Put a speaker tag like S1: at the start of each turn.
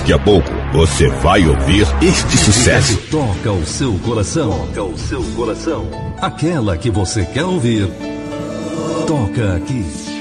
S1: Daqui a pouco você vai ouvir este sucesso.
S2: Toca o seu coração. Toca o seu coração. Aquela que você quer ouvir. Toca aqui.